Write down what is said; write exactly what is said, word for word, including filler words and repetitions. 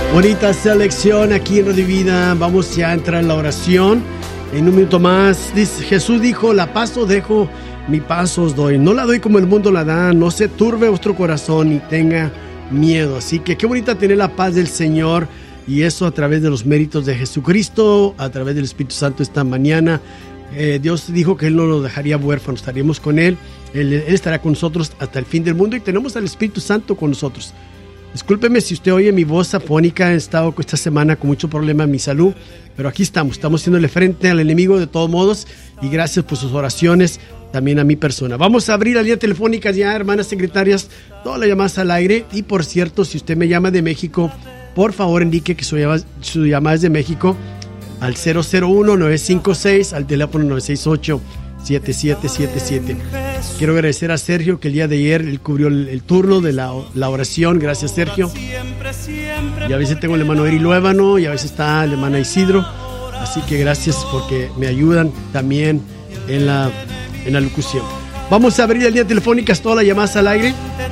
Bonita selección aquí en Radio Vida. Vamos ya a entrar en la oración. En un minuto más, dice, Jesús dijo, la paz os dejo, mi paz os doy. No la doy como el mundo la da. No se turbe vuestro corazón ni tenga miedo. Así que qué bonita tener la paz del Señor. Y eso a través de los méritos de Jesucristo, a través del Espíritu Santo esta mañana. Eh, Dios dijo que Él no nos dejaría huérfanos, estaríamos con Él. Él. Él estará con nosotros hasta el fin del mundo y tenemos al Espíritu Santo con nosotros. Discúlpeme si usted oye mi voz afónica, he estado esta semana con mucho problema en mi salud, pero aquí estamos, estamos haciéndole frente al enemigo de todos modos y gracias por sus oraciones, también a mi persona. Vamos a abrir la línea telefónica ya, hermanas secretarias, todas las llamadas al aire. Y por cierto, si usted me llama de México, por favor indique que su llamada, su llamada es de México al cero cero uno nueve cinco seis, al teléfono nueve seis ocho siete siete siete siete. Quiero agradecer a Sergio que el día de ayer él cubrió el, el turno de la, la oración. Gracias, Sergio. Y a veces tengo el hermano Eri Luébano y a veces está el hermano Isidro. Así que gracias porque me ayudan también en la, en la locución. Vamos a abrir la línea telefónica, todas las llamadas al aire.